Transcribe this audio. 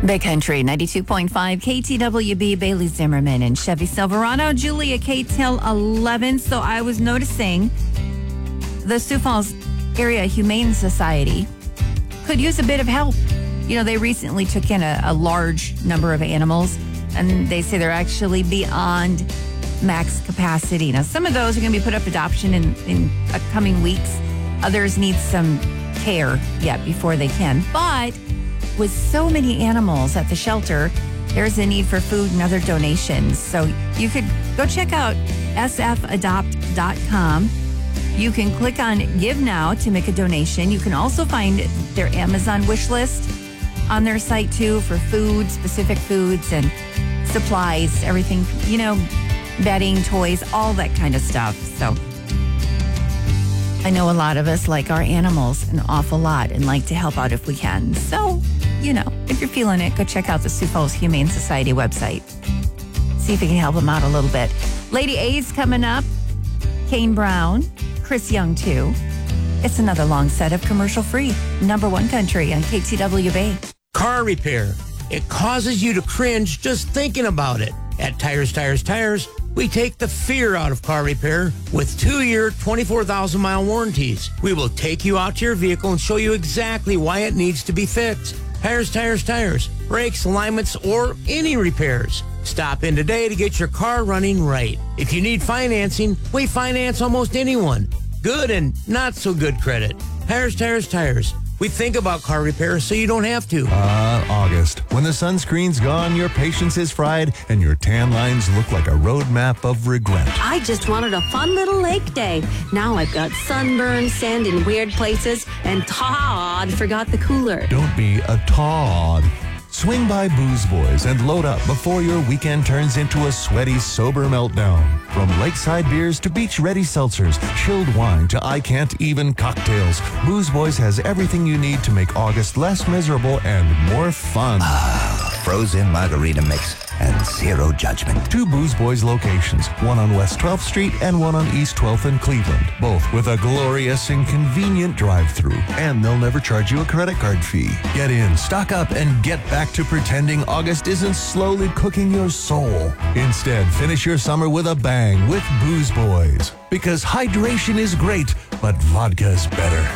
Big Country 92.5 KTWB, Bailey Zimmerman and Chevy Silverado, Julia K till 11. So I was noticing the Sioux Falls Area Humane Society could use a bit of help. You know, they recently took in a large number of animals, and they say they're actually beyond max capacity. Now, some of those are going to be put up adoption in upcoming weeks. Others need some care yet before they can. But with so many animals at the shelter, there's a need for food and other donations. So you could go check out sfadopt.com. You can click on Give Now to make a donation. You can also find their Amazon wish list on their site too for food, specific foods and supplies, everything, you know, bedding, toys, all that kind of stuff. So I know a lot of us like our animals an awful lot and like to help out if we can. So, you know, if you're feeling it, go check out the Sioux Falls Humane Society website. See if you can help them out a little bit. Lady A's coming up. Kane Brown, Chris Young too. It's another long set of commercial-free number one country on KTWB. Car repair. It causes you to cringe just thinking about it. At Tires, we take the fear out of car repair with 2-year, 24,000-mile warranties. We will take you out to your vehicle and show you exactly why it needs to be fixed. Tires. Brakes, alignments, or any repairs. Stop in today to get your car running right. If you need financing, we finance almost anyone. Good and not so good credit. Tires. We think about car repair so you don't have to. August. When the sunscreen's gone, your patience is fried, and your tan lines look like a roadmap of regret. I just wanted a fun little lake day. Now I've got sunburn, sand in weird places, and Todd forgot the cooler. Don't be a Todd. Swing by Booze Boys and load up before your weekend turns into a sweaty, sober meltdown. From lakeside beers to beach-ready seltzers, chilled wine to I-can't-even cocktails, Booze Boys has everything you need to make August less miserable and more fun. Frozen margarita mix and zero judgment. 2 Booze Boys locations, one on West 12th Street and one on East 12th in Cleveland, both with a glorious and convenient drive-through. And they'll never charge you a credit card fee. Get in, stock up, and get back to pretending August isn't slowly cooking your soul. Instead, finish your summer with a bang with Booze Boys. Because hydration is great, but vodka's better.